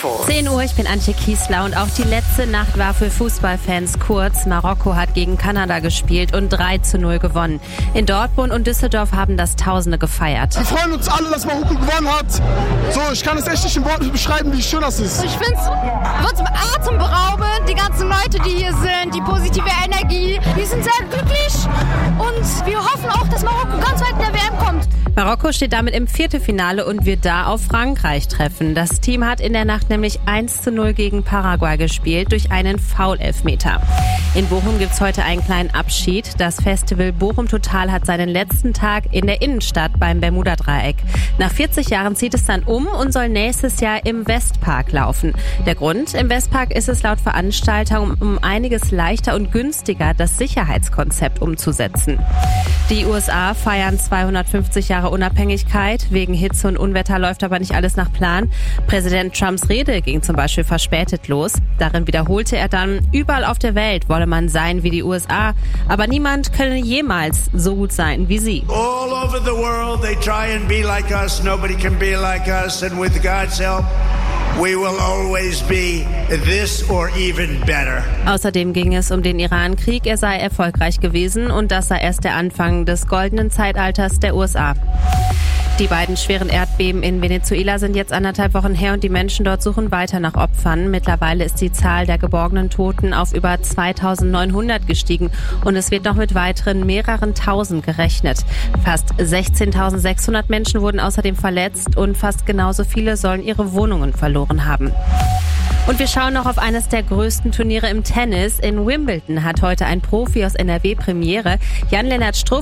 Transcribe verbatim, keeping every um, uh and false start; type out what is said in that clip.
Info. zehn Uhr, ich bin Antje Kiesler und auch die letzte Nacht war für Fußballfans kurz. Marokko hat gegen Kanada gespielt und drei zu null gewonnen. In Dortmund und Düsseldorf haben das Tausende gefeiert. Wir freuen uns alle, dass Marokko gewonnen hat. So, ich kann es echt nicht in Worten beschreiben, wie schön das ist. Ich finde es atemberaubend, die ganzen Leute, die hier sind, die positive Energie. Wir sind sehr glücklich und wir hoffen auch, dass Marokko ganz weit in der W M kommt. Marokko steht damit im Viertelfinale und wird da auf Frankreich treffen. Das Team hat in der Nacht nämlich eins zu null gegen Paraguay gespielt durch einen Foul-Elfmeter. In Bochum gibt's heute einen kleinen Abschied. Das Festival Bochum Total hat seinen letzten Tag in der Innenstadt beim Bermuda-Dreieck. Nach vierzig Jahren zieht es dann um und soll nächstes Jahr im Westpark laufen. Der Grund? Im Westpark ist es laut Veranstalter um, um einiges leichter und günstiger, das Sicherheitskonzept umzusetzen. Die U S A feiern zweihundertfünfzig Jahre Unabhängigkeit. Wegen Hitze und Unwetter läuft aber nicht alles nach Plan. Präsident Trumps Rede ging zum Beispiel verspätet los. Darin wiederholte er dann, überall auf der Welt wolle man sein wie die U S A, aber niemand könne jemals so gut sein wie sie. All over the world they try and be like us. Nobody can be like us, and with God's help we will always be this or even better. Außerdem ging es um den Iran-Krieg. Er sei erfolgreich gewesen und das sei erst der Anfang des goldenen Zeitalters der U S A. Die beiden schweren Erdbeben in Venezuela sind jetzt anderthalb Wochen her und die Menschen dort suchen weiter nach Opfern. Mittlerweile ist die Zahl der geborgenen Toten auf über zweitausendneunhundert gestiegen und es wird noch mit weiteren mehreren Tausend gerechnet. Fast sechzehntausendsechshundert Menschen wurden außerdem verletzt und fast genauso viele sollen ihre Wohnungen verloren haben. Und wir schauen noch auf eines der größten Turniere im Tennis. In Wimbledon hat heute ein Profi aus N R W Premiere. Jan-Lennart Struff